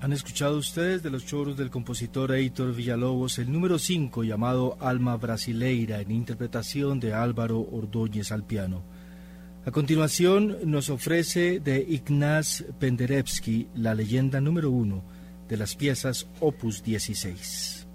Han escuchado ustedes de los choros del compositor Heitor Villalobos el número 5 llamado Alma Brasileira en interpretación de Álvaro Ordóñez al piano. A continuación nos ofrece de Ignaz Penderecki la leyenda número 1 de las piezas Opus 16.